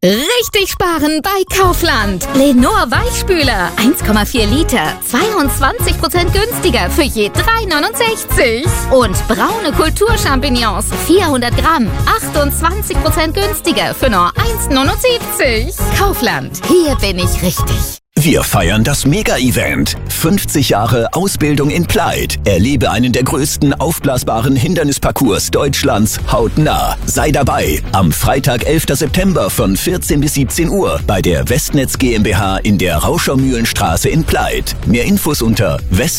Richtig sparen bei Kaufland. Lenor Weichspüler 1,4 Liter, 22% günstiger für je 3,69. Und braune Kulturchampignons 400 Gramm, 28% günstiger für nur 1,79. Kaufland, hier bin ich richtig. Wir feiern das Mega-Event. 50 Jahre Ausbildung in Plaid. Erlebe einen der größten aufblasbaren Hindernisparcours Deutschlands hautnah. Sei dabei am Freitag, 11. September von 14 bis 17 Uhr bei der Westnetz GmbH in der Rauschermühlenstraße in Plaid. Mehr Infos unter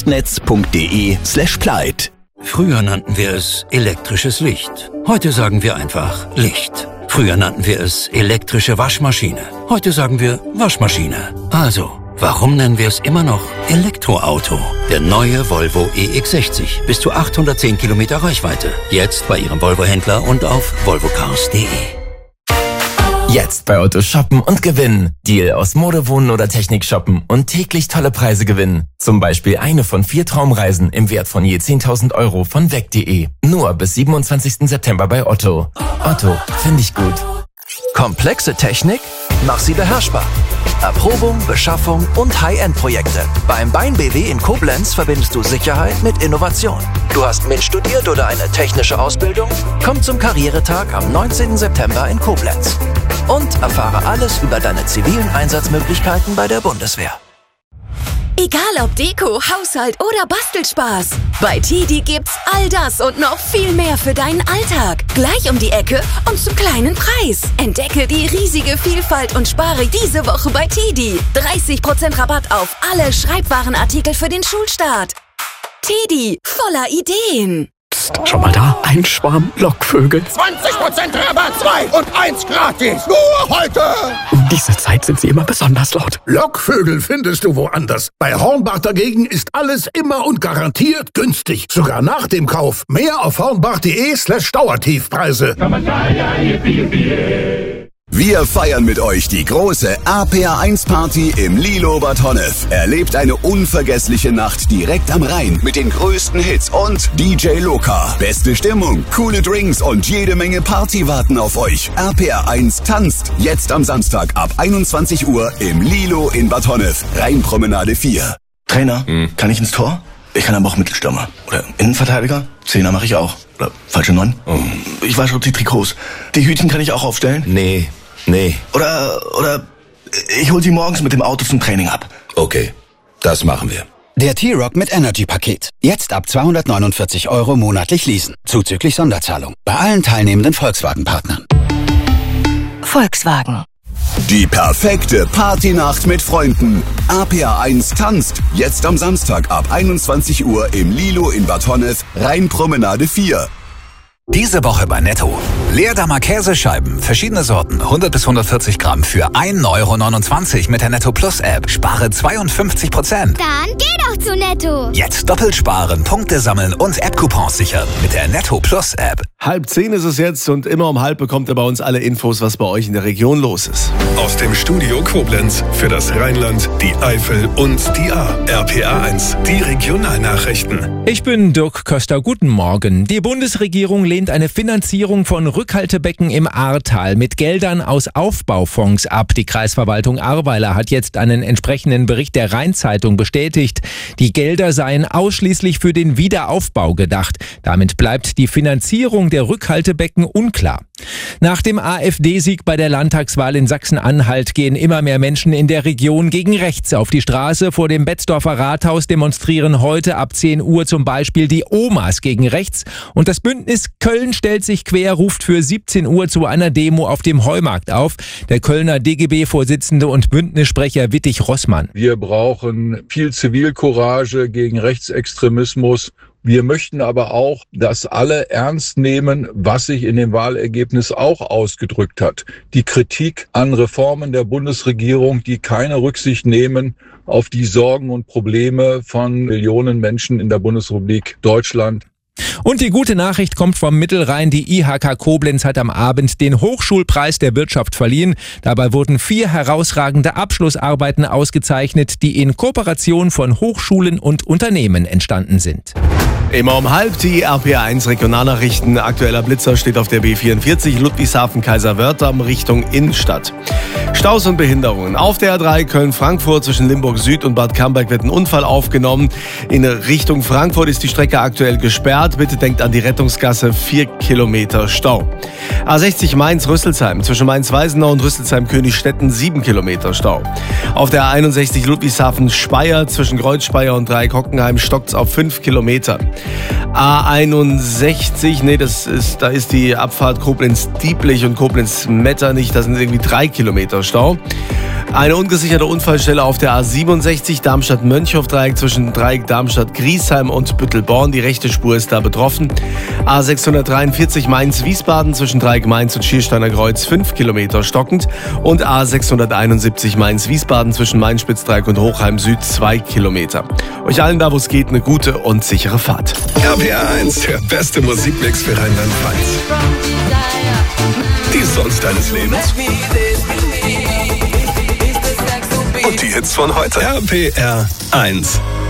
westnetz.de/Plaid. Früher nannten wir es elektrisches Licht. Heute sagen wir einfach Licht. Früher nannten wir es elektrische Waschmaschine. Heute sagen wir Waschmaschine. Also, warum nennen wir es immer noch Elektroauto? Der neue Volvo EX60. Bis zu 810 Kilometer Reichweite. Jetzt bei Ihrem Volvo-Händler und auf volvocars.de. Jetzt bei Otto shoppen und gewinnen. Deal aus Mode, Wohnen oder Technik shoppen und täglich tolle Preise gewinnen. Zum Beispiel eine von 4 Traumreisen im Wert von je 10.000 Euro von weg.de. Nur bis 27. September bei Otto. Otto, finde ich gut. Komplexe Technik? Mach sie beherrschbar. Erprobung, Beschaffung und High-End-Projekte. Beim Bein BW in Koblenz verbindest du Sicherheit mit Innovation. Du hast MINT studiert oder eine technische Ausbildung? Komm zum Karrieretag am 19. September in Koblenz. Und erfahre alles über deine zivilen Einsatzmöglichkeiten bei der Bundeswehr. Egal ob Deko, Haushalt oder Bastelspaß. Bei TIDI gibt's all das und noch viel mehr für deinen Alltag. Gleich um die Ecke und zum kleinen Preis. Entdecke die riesige Vielfalt und spare diese Woche bei TIDI. 30% Rabatt auf alle Schreibwarenartikel für den Schulstart. TIDI, voller Ideen. Psst, schon mal da? Ein Schwarm Lockvögel. 20% Rabatt, 2 und 1 gratis. Nur heute. Um diese Zeit sind sie immer besonders laut. Lockvögel findest du woanders. Bei Hornbach dagegen ist alles immer und garantiert günstig. Sogar nach dem Kauf. Mehr auf hornbach.de/Dauertiefpreise. Wir feiern mit euch die große APA1-Party im Lilo Bad Honnef. Erlebt eine unvergessliche Nacht direkt am Rhein mit den größten Hits und DJ Loka. Beste Stimmung, coole Drinks und jede Menge Party warten auf euch. RPR1 tanzt jetzt am Samstag ab 21 Uhr im Lilo in Bad Honnef. Rheinpromenade 4. Trainer, kann ich ins Tor? Ich kann aber auch Mittelstürmer. Oder Innenverteidiger? Zehner mache ich auch. Oder falsche 9? Ich wasche die Trikots. Die Hütchen kann ich auch aufstellen? Nee. Oder ich hol sie morgens mit dem Auto zum Training ab. Okay, das machen wir. Der T-Rock mit Energy-Paket. Jetzt ab 249 € monatlich leasen. Zuzüglich Sonderzahlung. Bei allen teilnehmenden Volkswagen-Partnern. Volkswagen. Die perfekte Partynacht mit Freunden. APA1 tanzt jetzt am Samstag ab 21 Uhr im Lilo in Bad Honnef, Rheinpromenade 4. Diese Woche bei Netto. Leerdammer Käsescheiben, verschiedene Sorten, 100 bis 140 Gramm für 1,29 € mit der Netto Plus App. Spare 52%. Dann geh doch zu Netto. Jetzt doppelt sparen, Punkte sammeln und App-Coupons sichern mit der Netto Plus App. 9:30 ist es jetzt und immer um 9:30 bekommt ihr bei uns alle Infos, was bei euch in der Region los ist. Aus dem Studio Koblenz für das Rheinland, die Eifel und die A. RPA1, die Regionalnachrichten. Ich bin Dirk Köster, guten Morgen. Die Bundesregierung lehnt eine Finanzierung von Rückhaltebecken im Ahrtal mit Geldern aus Aufbaufonds ab. Die Kreisverwaltung Ahrweiler hat jetzt einen entsprechenden Bericht der Rheinzeitung bestätigt. Die Gelder seien ausschließlich für den Wiederaufbau gedacht. Damit bleibt die Finanzierung der Rückhaltebecken unklar. Nach dem AfD-Sieg bei der Landtagswahl in Sachsen-Anhalt gehen immer mehr Menschen in der Region gegen rechts auf die Straße. Vor dem Betzdorfer Rathaus demonstrieren heute ab 10 Uhr zum Beispiel die Omas gegen rechts. Und das Bündnis Köln stellt sich quer, ruft für 17 Uhr zu einer Demo auf dem Heumarkt auf. Der Kölner DGB-Vorsitzende und Bündnissprecher Wittig Rossmann. Wir brauchen viel Zivilcourage gegen Rechtsextremismus. Wir möchten aber auch, dass alle ernst nehmen, was sich in dem Wahlergebnis auch ausgedrückt hat. Die Kritik an Reformen der Bundesregierung, die keine Rücksicht nehmen auf die Sorgen und Probleme von Millionen Menschen in der Bundesrepublik Deutschland. Und die gute Nachricht kommt vom Mittelrhein. Die IHK Koblenz hat am Abend den Hochschulpreis der Wirtschaft verliehen. Dabei wurden 4 herausragende Abschlussarbeiten ausgezeichnet, die in Kooperation von Hochschulen und Unternehmen entstanden sind. Immer um halb die RPA1 Regionalnachrichten. Aktueller Blitzer steht auf der B44 Ludwigshafen-Kaiserwerder Richtung Innenstadt. Staus und Behinderungen. Auf der R3 Köln-Frankfurt zwischen Limburg Süd und Bad Camberg wird ein Unfall aufgenommen. In Richtung Frankfurt ist die Strecke aktuell gesperrt. Bitte denkt an die Rettungsgasse, 4 Kilometer Stau. A60 Mainz-Rüsselsheim zwischen Mainz-Weisenau und Rüsselsheim-Königstetten 7 Kilometer Stau. Auf der A61 Ludwigshafen-Speyer zwischen Kreuzspeyer und Dreieck-Hockenheim stockt's auf 5 Kilometer. A61, da ist die Abfahrt Koblenz-Dieblich und Koblenz-Metternich, da sind irgendwie 3 Kilometer Stau. Eine ungesicherte Unfallstelle auf der A67 Darmstadt-Mönchhof-Dreieck zwischen Dreieck Darmstadt-Griesheim und Büttelborn. Die rechte Spur ist da betroffen. A643 Mainz-Wiesbaden zwischen Dreieck Mainz und Schiersteiner Kreuz 5 Kilometer stockend. Und A671 Mainz-Wiesbaden zwischen Mainz-Spitzdreieck und Hochheim Süd 2 Kilometer. Euch allen da, wo es geht, eine gute und sichere Fahrt. RPA1, der beste Musikmix für Rheinland-Pfalz. Die Songs deines Lebens. Und die Hits von heute. RPR1.